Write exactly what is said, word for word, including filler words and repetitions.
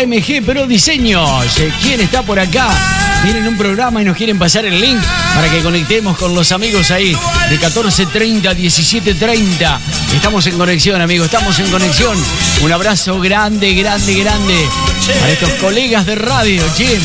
M G Pro Diseños. ¿Quién está por acá? Tienen un programa y nos quieren pasar el link para que conectemos con los amigos ahí de catorce treinta a diecisiete treinta. Estamos en conexión, amigos, estamos en conexión. Un abrazo grande, grande, grande para estos colegas de radio, che.